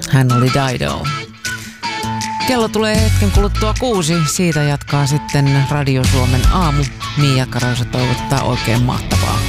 Hän oli Dido. Kello tulee hetken kuluttua 6. Siitä jatkaa sitten Radio Suomen aamu. Mia Karosa toivottaa oikein mahtavaa